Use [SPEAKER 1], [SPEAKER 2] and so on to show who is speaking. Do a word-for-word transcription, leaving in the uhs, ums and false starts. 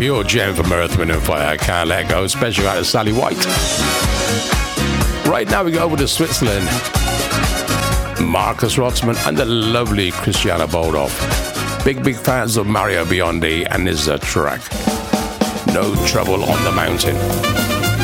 [SPEAKER 1] pure gem from Earth, Wind and Fire. Can't let go. Special out of Sally White. Right now we go over to Switzerland. Marcus Rotzman and the lovely Christiana Boldoff. Big, big fans of Mario Biondi, and this is a track, No Trouble on the Mountain.